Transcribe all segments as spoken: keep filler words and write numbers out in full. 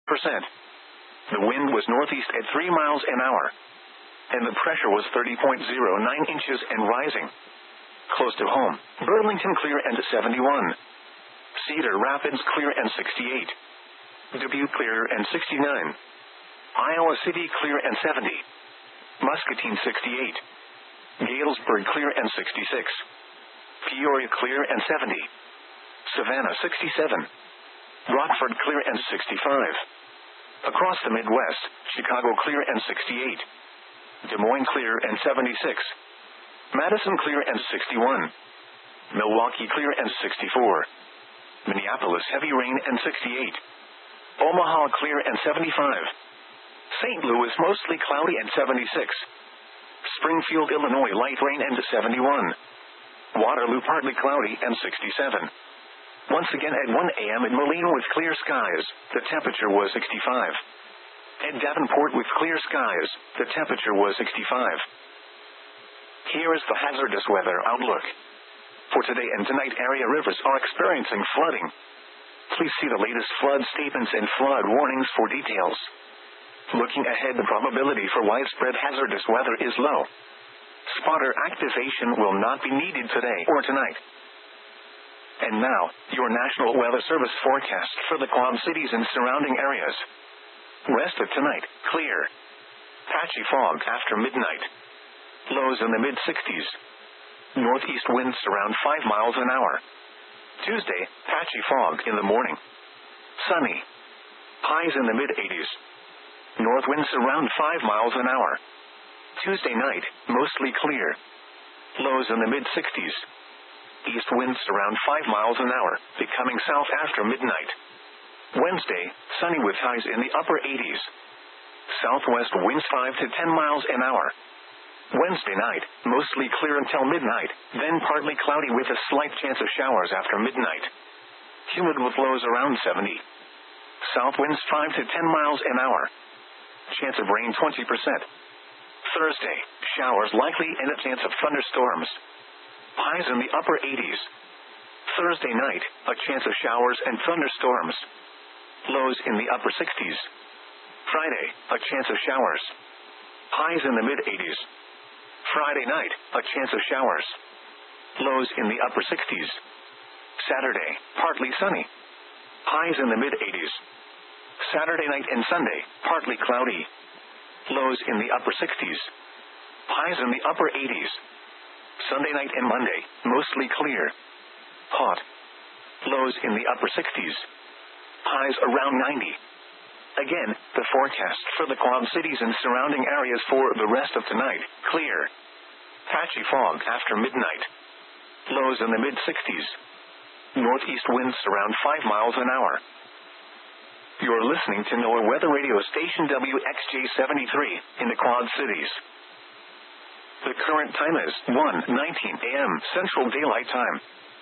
percent. The wind was northeast at three miles an hour. And the pressure was thirty point zero nine inches and rising. Close to home, Burlington clear and seventy-one. Cedar Rapids clear and sixty-eight. Dubuque clear and sixty-nine. Iowa City clear and seventy. Muscatine sixty-eight. Galesburg clear and sixty-six. Peoria clear and seventy. Savannah sixty-seven. Rockford clear and sixty-five. Across the Midwest, Chicago clear and sixty-eight. Des Moines clear and seventy-six. Madison clear and sixty-one. Milwaukee clear and sixty-four. Minneapolis heavy rain and sixty-eight. Omaha clear and seventy-five. Saint Louis mostly cloudy and seventy-six. Springfield, Illinois light rain and seventy-one. Waterloo partly cloudy and sixty-seven. Once again at one a m in Moline with clear skies, the temperature was sixty-five. At Davenport with clear skies, the temperature was sixty-five. Here is the hazardous weather outlook. For today and tonight, area rivers are experiencing flooding. Please see the latest flood statements and flood warnings for details. Looking ahead, the probability for widespread hazardous weather is low. Spotter activation will not be needed today or tonight. And now, your National Weather Service forecast for the Quad Cities and surrounding areas. Rest of tonight, clear. Patchy fog after midnight. Lows in the mid sixties. Northeast winds around five miles an hour. Tuesday, patchy fog in the morning. Sunny. Highs in the mid eighties. North winds around five miles an hour. Tuesday night, mostly clear. Lows in the mid sixties. East winds around five miles an hour, becoming south after midnight. Wednesday, sunny with highs in the upper eighties. Southwest winds five to ten miles an hour. Wednesday night, mostly clear until midnight, then partly cloudy with a slight chance of showers after midnight. Humid with lows around seventy. South winds five to ten miles an hour. Chance of rain twenty percent. Thursday, showers likely and a chance of thunderstorms. Highs in the upper eighties. Thursday night, a chance of showers and thunderstorms. Lows in the upper sixties. Friday, a chance of showers. Highs in the mid eighties. Friday night, a chance of showers. Lows in the upper sixties. Saturday, partly sunny. Highs in the mid eighties. Saturday night and Sunday, partly cloudy. Lows in the upper sixties. Highs in the upper eighties. Sunday night and Monday, mostly clear. Hot. Lows in the upper sixties. Highs around ninety. Again, the forecast for the Quad Cities and surrounding areas for the rest of tonight, clear. Patchy fog after midnight. Lows in the mid sixties. Northeast winds around five miles an hour. You're listening to NOAA Weather Radio Station W X J seventy-three in the Quad Cities. The current time is one nineteen a m Central Daylight Time.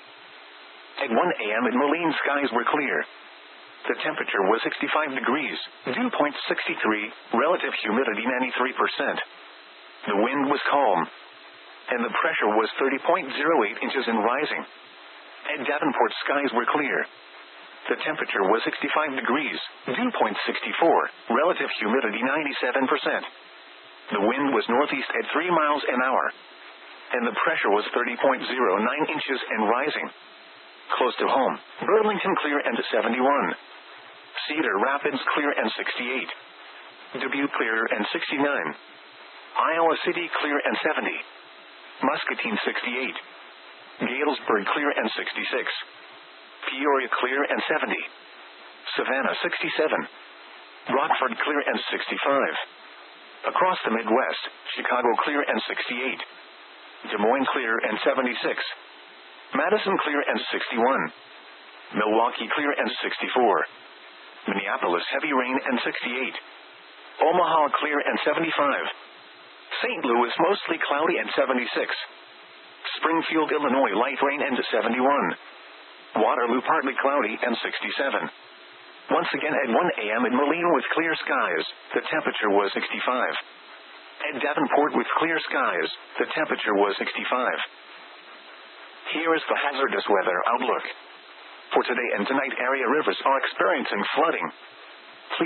At one a m in Moline, skies were clear. The temperature was sixty-five degrees, dew point sixty-three, relative humidity ninety-three percent. The wind was calm, and the pressure was thirty point zero eight inches and rising. At Davenport, skies were clear. The temperature was sixty-five degrees, dew point sixty-four, relative humidity ninety-seven percent. The wind was northeast at three miles an hour, and the pressure was thirty point zero nine inches and rising. Close to home, Burlington clear and seventy-one. Cedar Rapids clear and sixty-eight. Dubuque clear and sixty-nine. Iowa City clear and seventy. Muscatine sixty-eight. Galesburg clear and sixty-six. Peoria clear and seventy. Savannah sixty-seven. Rockford clear and sixty-five. Across the Midwest, Chicago clear and sixty-eight. Des Moines clear and seventy-six. Madison clear and sixty-one. Milwaukee clear and sixty-four. Minneapolis heavy rain and sixty-eight. Omaha clear and seventy-five. Saint Louis mostly cloudy and seventy-six. Springfield, Illinois light rain and seventy-one. Waterloo partly cloudy and sixty-seven. Once again at one a m in Moline with clear skies, the temperature was sixty-five. At Davenport with clear skies, the temperature was sixty-five. Here is the hazardous weather outlook. For today and tonight, area rivers are experiencing flooding.